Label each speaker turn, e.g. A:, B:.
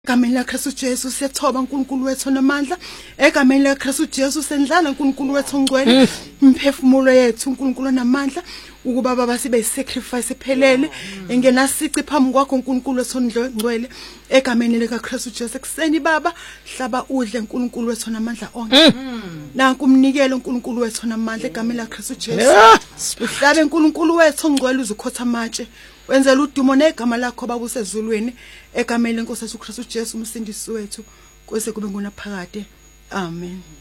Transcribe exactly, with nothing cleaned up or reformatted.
A: Egameni laKristu Jesu siyathoba uNkulunkulu wethu onamandla. Egameni laKristu Jesu sendlala uNkulunkulu wethu ongcwele. Imphefumulo yethu uNkulunkulu onamandla ukuba baba sibe isacrifice ephelele engenasici phambi kwakho uNkulunkulu wethu ongcwele. Egameni likaKristu Jesu ekseni baba hlaba udle uNkulunkulu wethu onamandla onke. Nanku umnikelo uNkulunkulu wethu onamandla egameni laKristu Jesu. Uhlabe uNkulunkulu wethu ongcwele uzukhotha amatshe. Wenzela udumo negama lakho baba usezulwini egameni lenkosi yethu uKristu Jesu umsindisi wethu kwese kube ngunaphakade. Amen.